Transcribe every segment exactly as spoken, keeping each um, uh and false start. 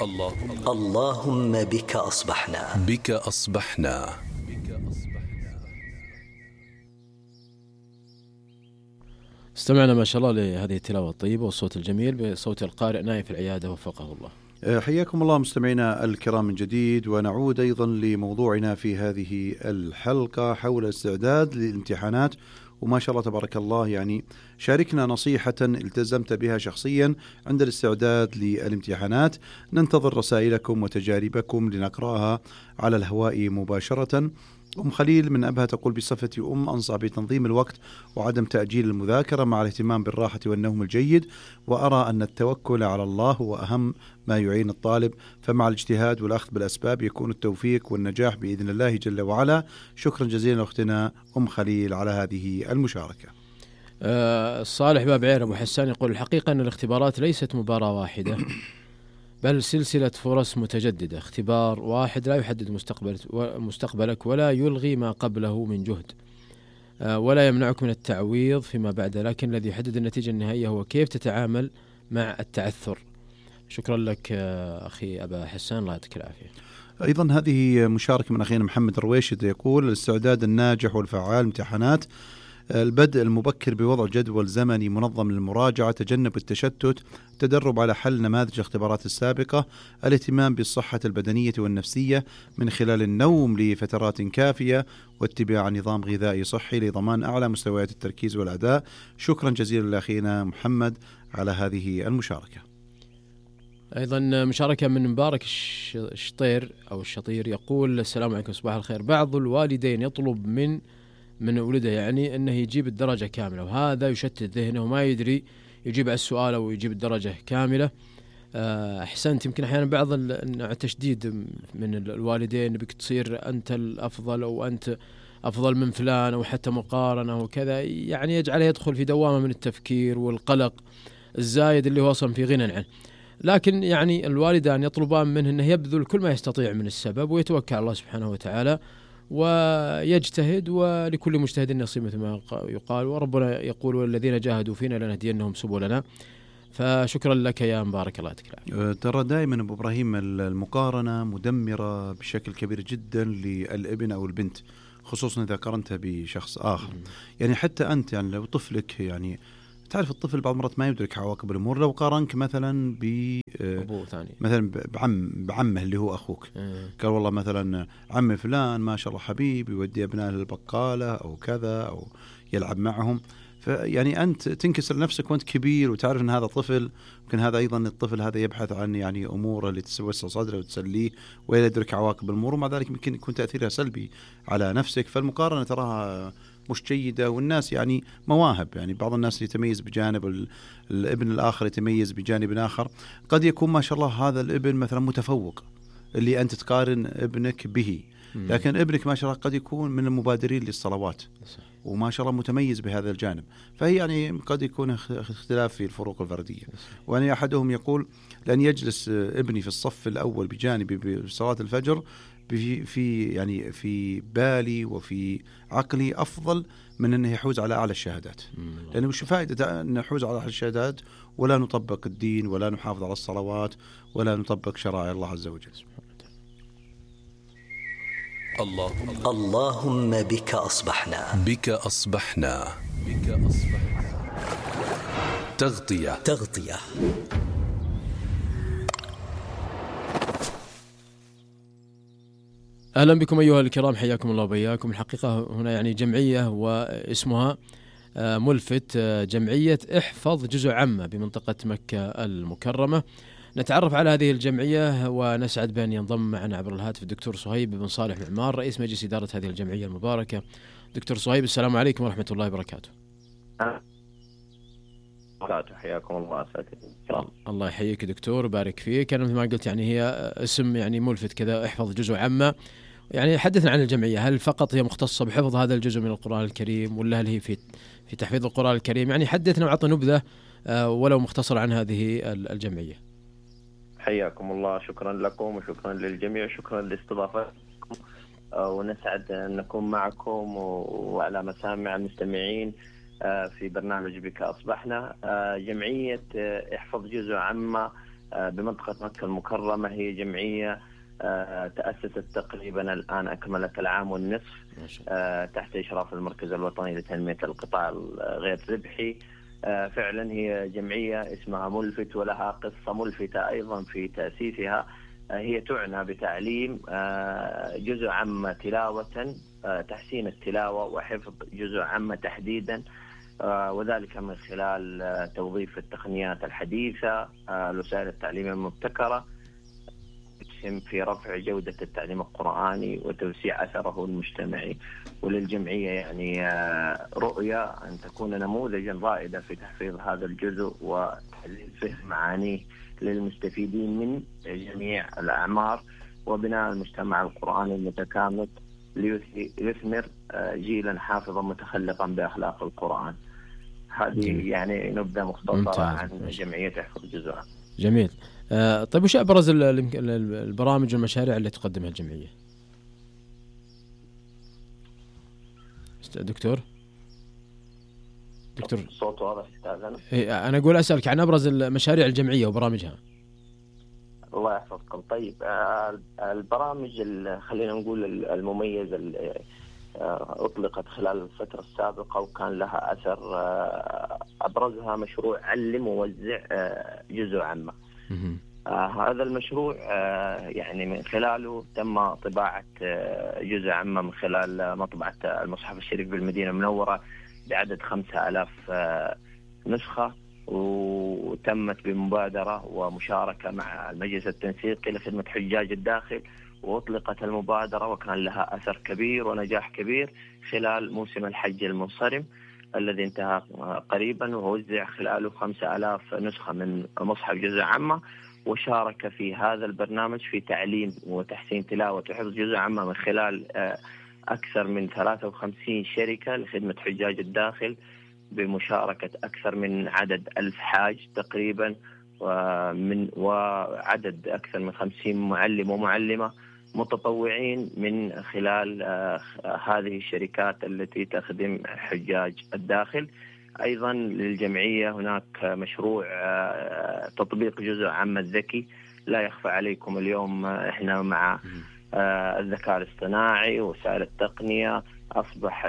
اللهم اللهم بك أصبحنا بك أصبحنا. استمعنا ما شاء الله لهذه التلاوة الطيبة والصوت الجميل بصوت القارئ نايف العيادة وفقه الله. حياكم الله مستمعينا الكرام من جديد، ونعود أيضا لموضوعنا في هذه الحلقة حول الاستعداد للامتحانات. وما شاء الله تبارك الله، يعني شاركنا نصيحة التزمت بها شخصيا عند الاستعداد للامتحانات. ننتظر رسائلكم وتجاربكم لنقرأها على الهواء مباشرة. أم خليل من أبها تقول: بصفتي أم أنصح بتنظيم الوقت وعدم تأجيل المذاكرة مع الاهتمام بالراحة والنوم الجيد، وأرى أن التوكل على الله هو أهم ما يعين الطالب، فمع الاجتهاد والأخذ بالأسباب يكون التوفيق والنجاح بإذن الله جل وعلا. شكرا جزيلا أختنا أم خليل على هذه المشاركة. أه صالح باب عير أبو حسان يقول: الحقيقة أن الاختبارات ليست مباراة واحدة بل سلسلة فرص متجددة. اختبار واحد لا يحدد مستقبلك ولا يلغي ما قبله من جهد ولا يمنعك من التعويض فيما بعد، لكن الذي يحدد النتيجة النهائية هو كيف تتعامل مع التعثر. شكرا لك أخي أبا حسان، الله يعطيك العافية. أيضا هذه مشاركة من أخينا محمد الرويشد يقول: الاستعداد الناجح والفعال امتحانات، البدء المبكر بوضع جدول زمني منظم للمراجعة، تجنب التشتت، تدرب على حل نماذج الاختبارات السابقة، الاهتمام بالصحة البدنية والنفسية من خلال النوم لفترات كافية، واتباع نظام غذائي صحي لضمان أعلى مستويات التركيز والأداء. شكرا جزيلا لأخينا محمد على هذه المشاركة. أيضا مشاركة من مبارك الشطير أو الشطير يقول: السلام عليكم، صباح الخير. بعض الوالدين يطلب من من ولده يعني أنه يجيب الدرجة كاملة، وهذا يشتت ذهنه وما يدري يجيب على السؤال أو يجيب الدرجة كاملة. أحسنت. يمكن أحيانا بعض التشديد من الوالدين بك تصير أنت الأفضل أو أنت أفضل من فلان أو حتى مقارنة وكذا، يعني يجعله يدخل في دوامة من التفكير والقلق الزايد اللي هو أصلا في غنى عنه. لكن يعني الوالدان يطلبان منه أنه يبذل كل ما يستطيع من السبب ويتوكل على الله سبحانه وتعالى ويجتهد، ولكل مجتهد نصيب مثل ما يقال، وربنا يقول: والذين جاهدوا فينا لنهدينهم سبلنا. فشكرا لك يا مبارك، الله يعطيك. ترى دائما أبو إبراهيم المقارنة مدمرة بشكل كبير جدا للابن أو البنت، خصوصا إذا قارنتها بشخص آخر. م- يعني حتى أنت يعني لو طفلك، يعني تعرف الطفل بعض مرات ما يدرك عواقب الأمور، لو قارنك مثلا ب أبوه ثاني مثلا بعم بعمه اللي هو أخوك، اه. قال والله مثلا عم فلان ما شاء الله حبيب يودي أبناء للبقالة أو كذا أو يلعب معهم، فيعني أنت تنكسر نفسك وأنت كبير وتعرف أن هذا طفل، ممكن هذا أيضا الطفل هذا يبحث عن يعني أمور اللي تسوس صدره وتسليه ولا يدرك عواقب الأمور، ومع ذلك يمكن يكون تأثيرها سلبي على نفسك. فالمقارنة تراها مش جيدة، والناس يعني مواهب، يعني بعض الناس يتميز بجانب، الابن الآخر يتميز بجانب آخر. قد يكون ما شاء الله هذا الابن مثلا متفوق اللي أنت تقارن ابنك به، لكن ابنك ما شاء الله قد يكون من المبادرين للصلوات وما شاء الله متميز بهذا الجانب. فهي يعني قد يكون اختلاف في الفروق الفردية. وأن أحدهم يقول: لأن يجلس ابني في الصف الأول بجانبي بصلاة الفجر في في يعني في بالي وفي عقلي أفضل من أنه يحوز على أعلى الشهادات. لأنه مش فائدة أن نحوز على أعلى الشهادات ولا نطبق الدين ولا نحافظ على الصلوات ولا نطبق شرائع الله عز وجل. اللهم اللهم بك أصبحنا بك أصبحنا بك أصبحنا. تغطية تغطية. أهلا بكم أيها الكرام، حياكم الله وبياكم. الحقيقة هنا يعني جمعية واسمها ملفت، جمعية احفظ جزء عامة بمنطقة مكة المكرمة. نتعرف على هذه الجمعية ونسعد بأن ينضم معنا عبر الهاتف الدكتور صهيب بن صالح معمار، رئيس مجلس إدارة هذه الجمعية المباركة. دكتور صهيب، السلام عليكم ورحمة الله وبركاته. حياكم الله أساتذة. الله يحييك دكتور وبارك فيك. أنا مثل ما قلت يعني هي اسم يعني ملفت كذا، احفظ جزء عامة. يعني حدثنا عن الجمعية، هل فقط هي مختصة بحفظ هذا الجزء من القرآن الكريم ولا هل هي في في تحفيظ القرآن الكريم؟ يعني حدثنا وعطنا نبذة ولو مختصرة عن هذه الجمعية. حياكم الله، شكرا لكم وشكرا للجميع، شكرا لاستضافتكم، ونسعد أن نكون معكم وعلى مسامع المستمعين في برنامج بك أصبحنا. جمعية احفظ جزء عامة بمنطقة مكة المكرمة. هي جمعية تأسست تقريبا الآن أكملت العام والنصف تحت إشراف المركز الوطني لتنمية القطاع الغير ربحي. فعلا هي جمعية اسمها ملفت ولها قصة ملفتة أيضا في تأسيسها. هي تعنى بتعليم جزء عامة تلاوة، تحسين التلاوة وحفظ جزء عامة تحديدا، وذلك من خلال توظيف التقنيات الحديثة، الوسائل التعليمية المبتكرة، تسهم في رفع جودة التعليم القرآني وتوسيع أثره المجتمعي. وللجمعية يعني رؤية أن تكون نموذجا رائدا في تحفيظ هذا الجزء وتحليل فهم معانيه للمستفيدين من جميع الأعمار، وبناء المجتمع القرآني المتكامل ليثمر جيلا حافظا متخلقا بأخلاق القرآن. هذه يعني نبذة مختصرة عن جمعية احفظ جزء. جميل. آه طيب وش أبرز البرامج والمشاريع اللي تقدمها الجمعية دكتور؟ دكتور صوت واضح استاذنا. إيه أنا أقول أسألك عن أبرز المشاريع الجمعية وبرامجها. الله يحفظكم. طيب البرامج خلينا نقول المميزة اللي أطلقت خلال الفترة السابقة وكان لها أثر، أبرزها مشروع علم ووزع جزء عامة. آه هذا المشروع آه يعني من خلاله تم طباعة آه جزء عامة من خلال مطبعة المصحف الشريف بالمدينة المنورة بعدد خمسة آلاف آه نسخة، وتمت بمبادرة ومشاركة مع المجلس التنسيقي لخدمة حجاج الداخل، وأطلقت المبادرة وكان لها أثر كبير ونجاح كبير خلال موسم الحج المنصرم الذي انتهى قريبا، ووزع خلاله خمسة آلاف نسخة من مصحف جزء عامة. وشارك في هذا البرنامج في تعليم وتحسين تلاوة وحفظ جزء عامة من خلال أكثر من ثلاثة وخمسين شركة لخدمة حجاج الداخل بمشاركة أكثر من عدد ألف حاج تقريبا، ومن وعدد أكثر من خمسين معلم ومعلمة متطوعين من خلال هذه الشركات التي تخدم حجاج الداخل. أيضا للجمعية هناك مشروع تطبيق جزء عامة الذكي. لا يخفى عليكم اليوم إحنا مع الذكاء الاصطناعي ووسائل التقنية أصبح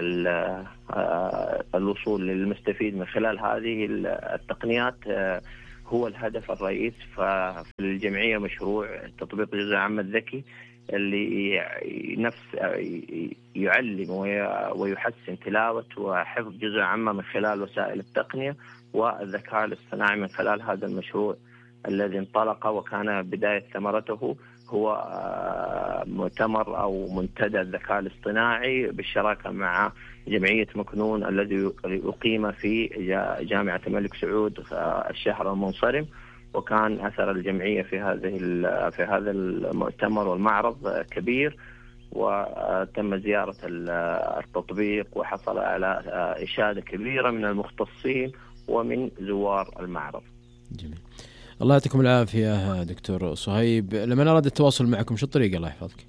الوصول للمستفيد من خلال هذه التقنيات هو الهدف الرئيس. ففي الجمعية مشروع تطبيق جزء عامة الذكي اللي نفس يعلم ويحسن تلاوة وحفظ جزء عامة من خلال وسائل التقنية والذكاء الاصطناعي. من خلال هذا المشروع الذي انطلق وكان بداية ثمرته هو مؤتمر أو منتدى الذكاء الاصطناعي بالشراكة مع جمعية مكنون الذي أقيم في جامعة الملك سعود الشهر المنصرم، وكان أثر الجمعية في هذه في هذا المؤتمر والمعرض كبير، وتم زيارة التطبيق وحصل على إشادة كبيرة من المختصين ومن زوار المعرض. جميل. الله يعطيكم العافية دكتور صهيب. لمن أراد التواصل معكم شو الطريقة الله يحفظك؟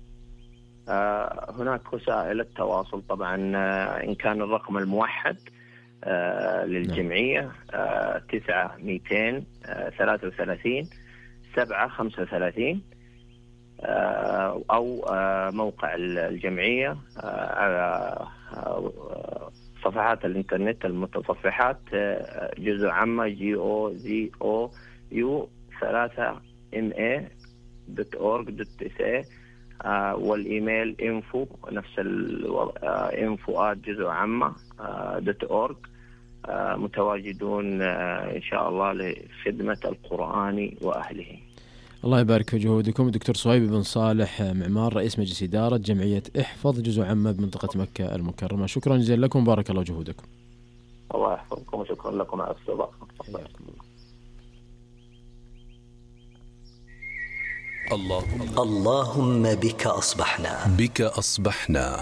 آه هناك وسائل التواصل طبعا، آه إن كان الرقم الموحد آه للجمعية آه تسعة مئتين آه ثلاثة وثلاثين سبعة خمسة وثلاثين، آه أو آه موقع الجمعية آه على آه صفحات الإنترنت المتصفحات آه جزء عامة جي أو زي أو يو ثلاثة ام اي دوت اورج دوت اس اي، والإيميل info نفس الانفو آت جزء عامة دوت اورج. متواجدون إن شاء الله لخدمة القرآن وأهله. الله يبارك في جهودكم. دكتور صهيب بن صالح معمار رئيس مجلس إدارة جمعية احفظ جزء عامة بمنطقة مكة المكرمة، شكرا جزيلا لكم، بارك الله جهودكم. الله يحفظكم وشكرا لكم على الاستضافة. الله اللهم بك أصبحنا بك أصبحنا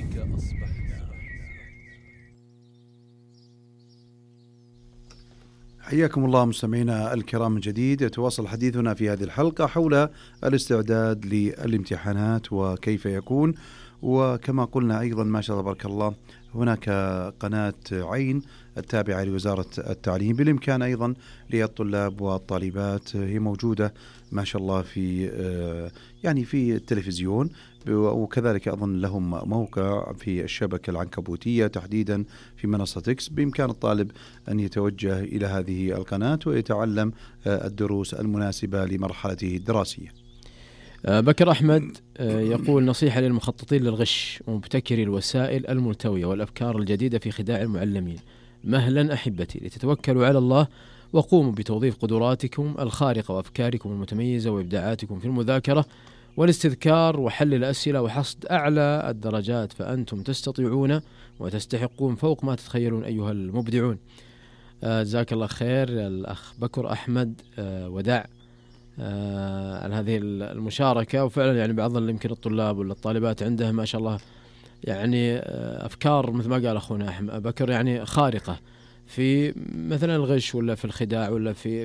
حياكم الله مستمعينا الكرام من جديد. يتواصل حديثنا في هذه الحلقة حول الاستعداد للامتحانات وكيف يكون، وكما قلنا أيضا ما شاء الله تبارك الله هناك قناة عين التابعة لوزارة التعليم، بالإمكان أيضا للطلاب والطالبات، هي موجودة ما شاء الله في يعني في التلفزيون، وكذلك أظن لهم موقع في الشبكة العنكبوتية تحديدا في منصة إكس، بإمكان الطالب أن يتوجه إلى هذه القناة ويتعلم الدروس المناسبة لمرحلته الدراسية. بكر أحمد يقول: نصيحة للمخططين للغش ومبتكري الوسائل الملتوية والأفكار الجديدة في خداع المعلمين، مهلا أحبتي لتتوكلوا على الله وقوموا بتوظيف قدراتكم الخارقة وأفكاركم المتميزة وإبداعاتكم في المذاكرة والاستذكار وحل الأسئلة وحصد أعلى الدرجات، فأنتم تستطيعون وتستحقون فوق ما تتخيلون أيها المبدعون. جزاك الله خير الأخ بكر أحمد وداع على هذه المشاركة. وفعلا يعني بعض يمكن الطلاب ولا الطالبات عنده ما شاء الله يعني أفكار مثل ما قال أخونا أحمد بكر يعني خارقة في مثلا الغش ولا في الخداع ولا في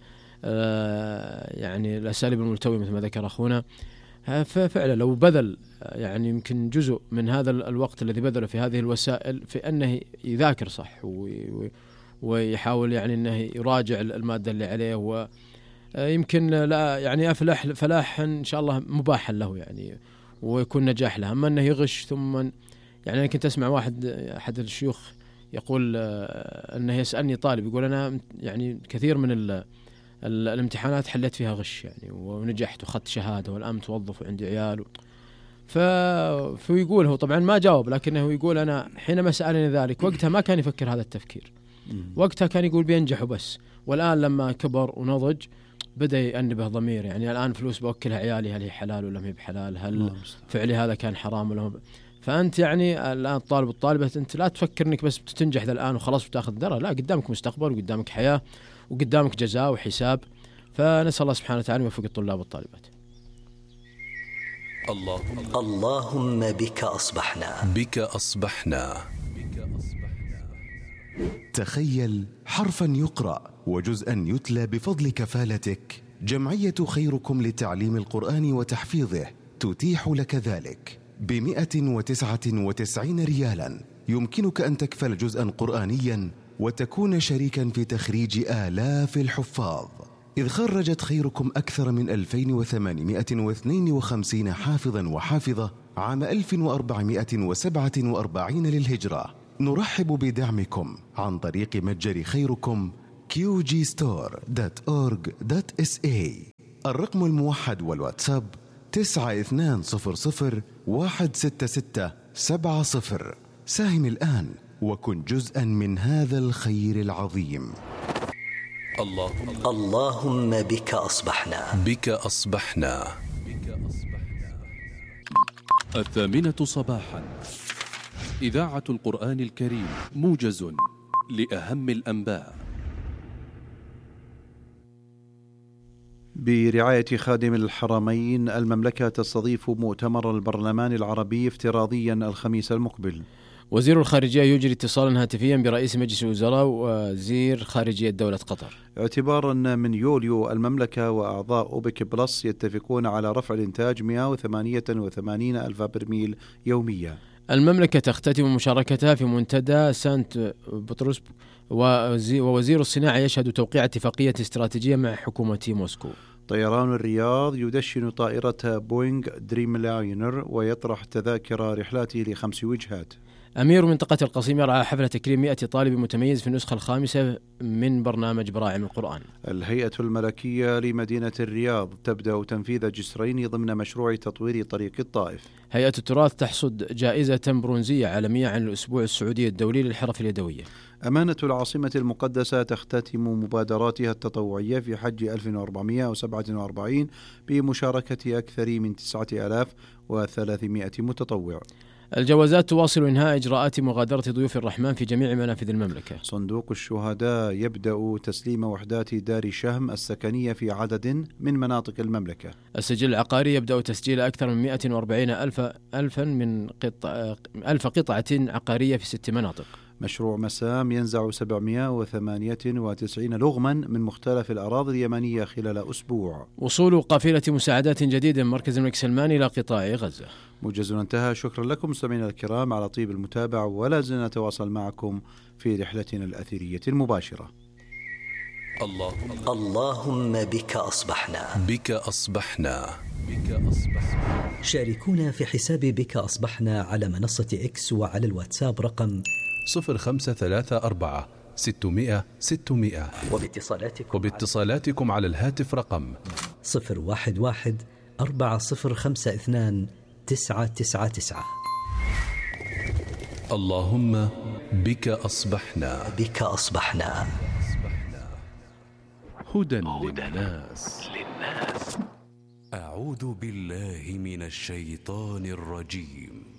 يعني الأساليب الملتوية مثل ما ذكر أخونا. ففعلا لو بذل يعني يمكن جزء من هذا الوقت الذي بذله في هذه الوسائل في أنه يذاكر صح ويحاول يعني أنه يراجع المادة اللي عليه، ويمكن لا يعني أفلح فلاحا إن شاء الله مباحا له يعني ويكون نجاح له. أما أنه يغش ثم يعني أنا كنت أسمع واحد أحد الشيوخ يقول أنه يسألني طالب يقول أنا يعني كثير من ال الامتحانات حلت فيها غش يعني ونجحت وخدت شهادة والآن متوظف وعندي عيال. ف... فيقول هو طبعا ما جاوب، لكنه يقول أنا حينما سألني ذلك وقتها ما كان يفكر هذا التفكير، وقتها كان يقول بينجح بس، والآن لما كبر ونضج بدأ يأنبه ضمير يعني الآن فلوس بوكلها عيالي هل هي حلال ولا ما هي بحلال، هل فعلي هذا كان حرام ولا ما. فأنت يعني الآن الطالب والطالبة أنت لا تفكر أنك بس بتنجح ذا الآن وخلاص بتاخذ درجة، لا قدامك مستقبل وقدامك حياة وقدامك جزاء وحساب. فنسأل الله سبحانه وتعالى يوفق الطلاب والطالبات. اللهم اللهم بك أصبحنا بك أصبحنا تخيل حرفا يقرأ وجزءا يتلى بفضل كفالتك. جمعية خيركم لتعليم القرآن وتحفيظه تتيح لك ذلك بمئة وتسعة وتسعين ريالا. يمكنك أن تكفل جزءا قرآنيا وتكون شريكا في تخريج آلاف الحفاظ، إذ خرجت خيركم أكثر من ألفين وثمانمئة واثنين وخمسين حافظا وحافظة عام ألف وأربعمئة وسبعة وأربعين للهجرة. نرحب بدعمكم عن طريق متجر خيركم كيو جي ستور دوت أورج دوت إس إيه. الرقم الموحد والواتساب تسعة اثنان صفر صفر واحد ستة ستة سبعة صفر. ساهم الآن وكن جزءا من هذا الخير العظيم. اللهم اللهم بك أصبحنا بك أصبحنا الثامنة صباحا، إذاعة القرآن الكريم، موجز لأهم الأنباء. برعاية خادم الحرمين المملكة تستضيف مؤتمر البرلمان العربي افتراضيا الخميس المقبل. وزير الخارجية يجري اتصالا هاتفيا برئيس مجلس الوزراء ووزير خارجية دولة قطر. اعتبارا من يوليو المملكة وأعضاء أوبك بلس يتفقون على رفع الإنتاج مئة وثمانية وثمانين ألف برميل يوميا. المملكة تختتم مشاركتها في منتدى سانت بطرس، ووزير الصناعة يشهد توقيع اتفاقية استراتيجية مع حكومة موسكو. طيران الرياض يدشن طائرة بوينغ دريم لاينر ويطرح تذاكر رحلاته لخمس وجهات. أمير منطقة القصيم يرعى حفلة تكريم مئة طالب متميز في النسخة الخامسة من برنامج براعم القرآن. الهيئة الملكية لمدينة الرياض تبدأ تنفيذ جسرين ضمن مشروع تطوير طريق الطائف. هيئة التراث تحصد جائزة برونزية عالمية عن الأسبوع السعودي الدولي للحرف اليدوية. أمانة العاصمة المقدسة تختتم مبادراتها التطوعية في حج ألف وأربعمئة وسبعة وأربعين بمشاركة أكثر من تسعة آلاف وثلاثمئة متطوع. الجوازات تواصل إنهاء إجراءات مغادرة ضيوف الرحمن في جميع منافذ المملكة. صندوق الشهداء يبدأ تسليم وحدات دار شهم السكنية في عدد من مناطق المملكة. السجل العقاري يبدأ تسجيل أكثر من مئة وأربعين ألف ألفا من قطع ألف قطعة عقارية في ست مناطق. مشروع مسام ينزع سبعمائة وثمانية وتسعين لغما من مختلف الأراضي اليمنية خلال أسبوع. وصول قافلة مساعدات جديدة من مركز الملك سلمان إلى قطاع غزة. موجزنا انتهى. شكرا لكم مستمعينا الكرام على طيب المتابعة، ولا زلنا نتواصل معكم في رحلتنا الأثيرية المباشرة. اللهم اللهم بك أصبحنا. بك أصبحنا. بك أصبحنا. شاركونا في حساب بك أصبحنا على منصة إكس وعلى الواتساب رقم صفر خمسة ثلاثة أربعة ستمائة ستمائة، وباتصالاتكم, وباتصالاتكم على الهاتف رقم صفر واحد واحد أربعة صفر خمسة اثنان تسعة تسعة تسعة. اللهم بك أصبحنا. بك أصبحنا. هدى للناس. أعوذ بالله من الشيطان الرجيم.